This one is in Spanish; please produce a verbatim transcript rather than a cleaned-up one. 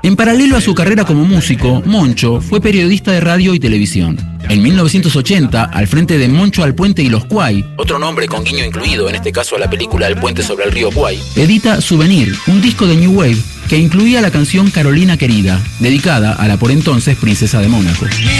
En paralelo a su carrera como músico, Moncho fue periodista de radio y televisión. En mil novecientos ochenta, al frente de Moncho al Puente y los Kwai, otro nombre con guiño incluido, en este caso a la película El Puente sobre el río Kwai, edita Souvenir, un disco de New Wave que incluía la canción Carolina Querida, dedicada a la por entonces princesa de Mónaco.